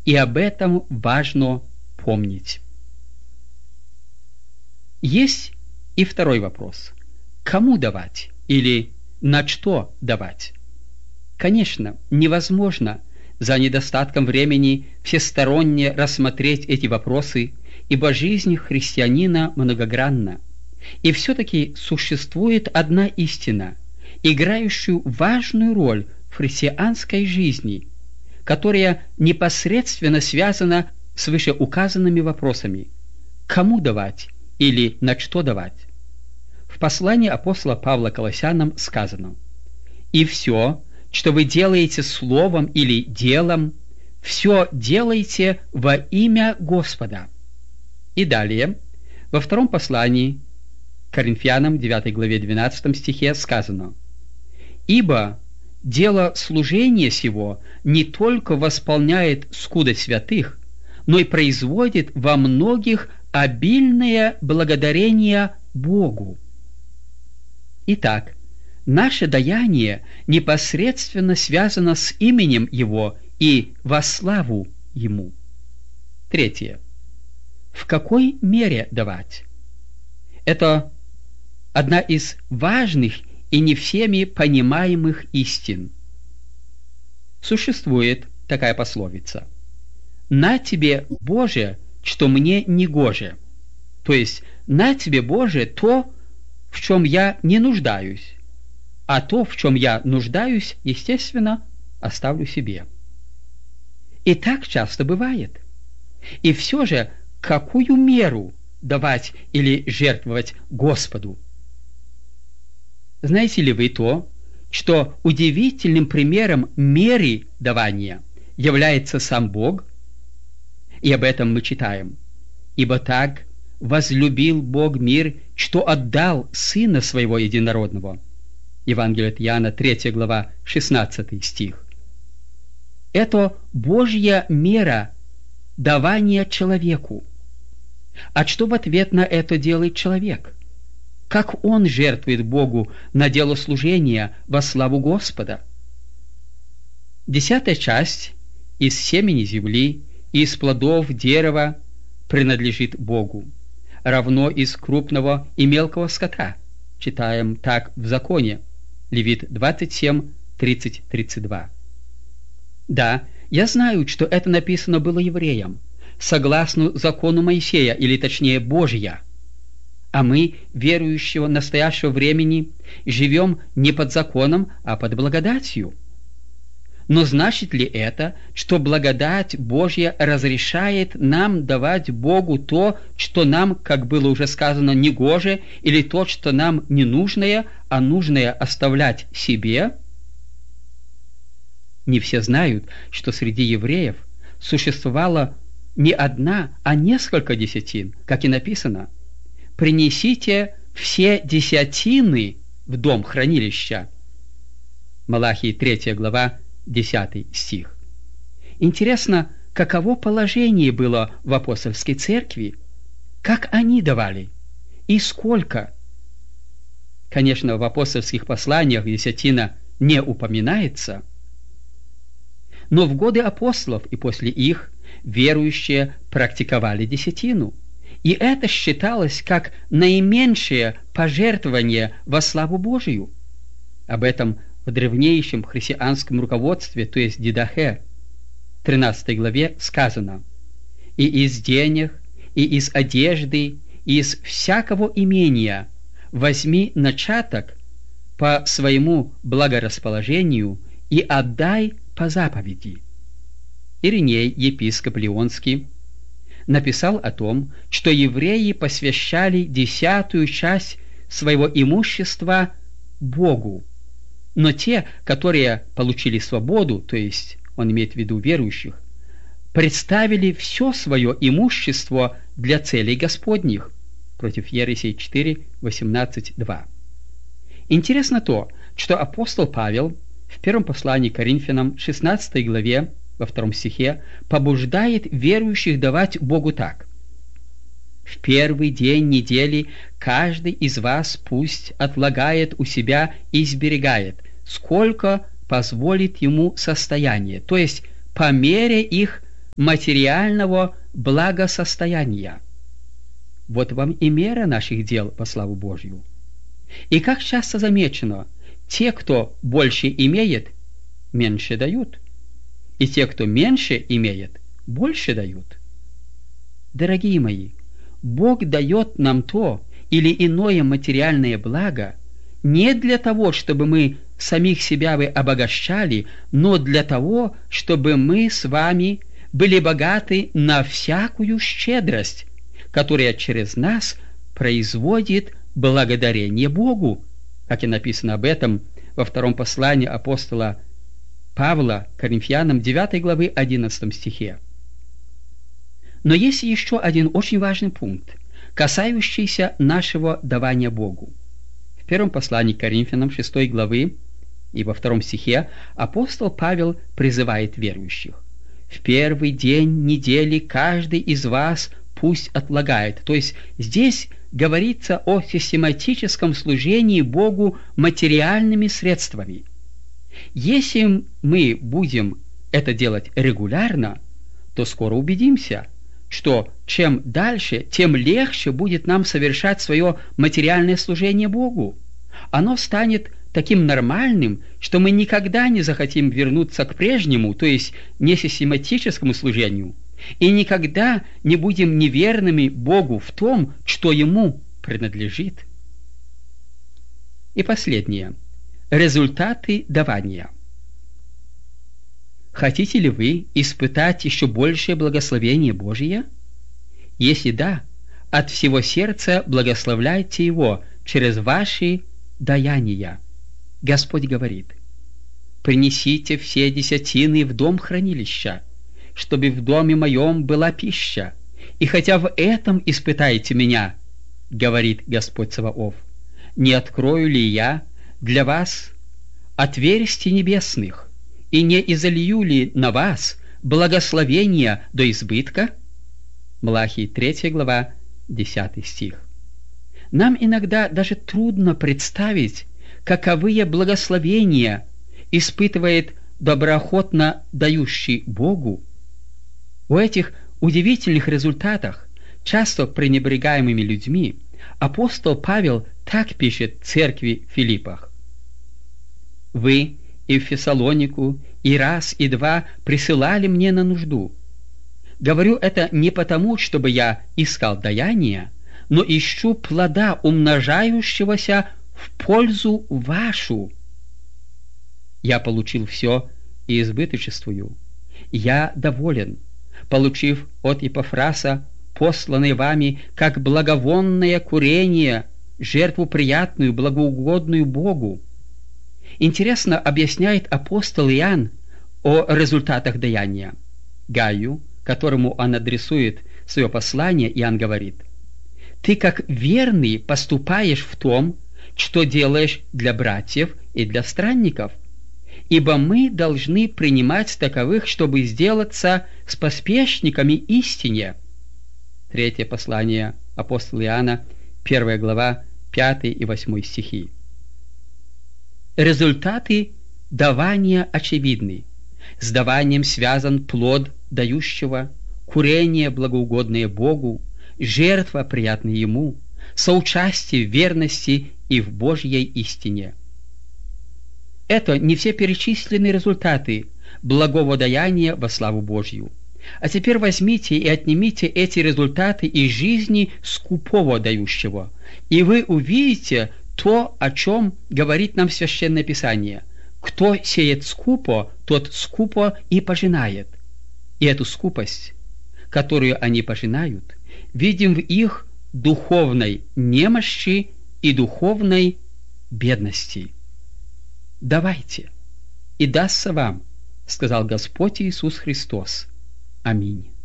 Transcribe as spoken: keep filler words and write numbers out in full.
и об этом важно помнить. Есть и второй вопрос. Кому давать или на что давать? Конечно, невозможно за недостатком времени всесторонне рассмотреть эти вопросы, ибо жизнь христианина многогранна. И все-таки существует одна истина, играющая важную роль в христианской жизни, которая непосредственно связана с вышеуказанными вопросами. Кому давать или на что давать? В послании апостола Павла Колоссянам сказано: «И все, что вы делаете словом или делом, все делайте во имя Господа». И далее, во втором послании Коринфянам, девятой главе, двенадцатом стихе сказано: «Ибо дело служения сего не только восполняет скудость святых, но и производит во многих обильное благодарение Богу». Итак, наше даяние непосредственно связано с именем Его и во славу Ему. Третье. В какой мере давать? Это одна из важных и не всеми понимаемых истин. Существует такая пословица: «На тебе, Боже, что мне не гоже». То есть, на тебе, Боже, то, в чем я не нуждаюсь, а то, в чем я нуждаюсь, естественно, оставлю себе. И так часто бывает. И все же, какую меру давать или жертвовать Господу? Знаете ли вы то, что удивительным примером меры давания является сам Бог? И об этом мы читаем: «Ибо так возлюбил Бог мир, что отдал Сына Своего Единородного». Евангелие от Иоанна, третья глава, шестнадцатый стих. Это Божья мера давания человеку. А что в ответ на это делает человек? Как он жертвует Богу на дело служения во славу Господа? Десятая часть из семени земли и из плодов дерева принадлежит Богу, равно из крупного и мелкого скота. Читаем так в законе. Левит двадцать семь, тридцать тридцать два. Да, я знаю, что это написано было евреям, согласно закону Моисея, или точнее Божия. А мы, верующего настоящего времени, живем не под законом, а под благодатью. Но значит ли это, что благодать Божья разрешает нам давать Богу то, что нам, как было уже сказано, негоже, или то, что нам не нужное, а нужное оставлять себе? Не все знают, что среди евреев существовала не одна, а несколько десятин, как и написано: «Принесите все десятины в дом хранилища». Малахии, третья глава, десятый стих. Интересно, каково положение было в апостольской церкви? Как они давали? И сколько? Конечно, в апостольских посланиях десятина не упоминается, но в годы апостолов и после их верующие практиковали десятину, и это считалось как наименьшее пожертвование во славу Божию. Об этом в древнейшем христианском руководстве, то есть Дидахе, тринадцатой главе сказано: «И из денег, и из одежды, и из всякого имения возьми начаток по своему благорасположению и отдай по заповеди». Ириней, епископ Лионский, написал о том, что евреи посвящали десятую часть своего имущества Богу, но те, которые получили свободу, то есть он имеет в виду верующих, представили все свое имущество для целей Господних. Против Ересей четыре, восемнадцать, два. Интересно то, что апостол Павел в первом послании к Коринфянам, шестнадцатой главе, во втором стихе, побуждает верующих давать Богу так: «В первый день недели каждый из вас пусть отлагает у себя и сберегает, сколько позволит ему состояние», то есть по мере их материального благосостояния. Вот вам и мера наших дел во славу Божью. И как часто замечено, те, кто больше имеет, меньше дают, и те, кто меньше имеет, больше дают. Дорогие мои, Бог дает нам то или иное материальное благо не для того, чтобы мы самих себя бы обогащали, но для того, чтобы мы с вами были богаты на всякую щедрость, которая через нас производит благодарение Богу, как и написано об этом во втором послании апостола Павла Коринфянам девятой главы одиннадцатом стихе. Но есть еще один очень важный пункт, касающийся нашего давания Богу. В первом послании к Коринфянам шестой главы и во втором стихе апостол Павел призывает верующих: «В первый день недели каждый из вас пусть отлагает». То есть здесь говорится о систематическом служении Богу материальными средствами. Если мы будем это делать регулярно, то скоро убедимся, что чем дальше, тем легче будет нам совершать свое материальное служение Богу. Оно станет таким нормальным, что мы никогда не захотим вернуться к прежнему, то есть несистематическому служению, и никогда не будем неверными Богу в том, что Ему принадлежит. И последнее. Результаты давания. Хотите ли вы испытать еще большее благословение Божие? Если да, от всего сердца благословляйте Его через ваши даяния. Господь говорит: «Принесите все десятины в дом хранилища, чтобы в доме моем была пища, и хотя в этом испытайте меня, говорит Господь Саваоф, не открою ли я для вас отверстий небесных, и не изолью ли на вас благословения до избытка?» Малахии третья глава, десятый стих. Нам иногда даже трудно представить, каковые благословения испытывает доброохотно дающий Богу. В этих удивительных результатах, часто пренебрегаемыми людьми, апостол Павел так пишет церкви в Филиппах: «Вы и в Фессалонику и раз, и два присылали мне на нужду. Говорю это не потому, чтобы я искал даяния, но ищу плода, умножающегося в пользу вашу. Я получил все и избыточествую. Я доволен, получив от Епафраса, посланной вами, как благовонное курение, жертву приятную, благоугодную Богу». Интересно объясняет апостол Иоанн о результатах даяния. Гаю, которому он адресует свое послание, Иоанн говорит: «Ты как верный поступаешь в том, что делаешь для братьев и для странников, ибо мы должны принимать таковых, чтобы сделаться споспешниками истине». Третье послание апостола Иоанна, первая глава, пятый и восьмой стихи. Результаты давания очевидны. С даванием связан плод дающего, курение, благоугодное Богу, жертва, приятная Ему, соучастие в верности и в Божьей истине. Это не все перечисленные результаты благого даяния во славу Божью. А теперь возьмите и отнимите эти результаты из жизни скупого дающего, и вы увидите то, о чем говорит нам Священное Писание: «Кто сеет скупо, тот скупо и пожинает». И эту скупость, которую они пожинают, видим в их духовной немощи и духовной бедности. «Давайте, и дастся вам», — сказал Господь Иисус Христос. Аминь.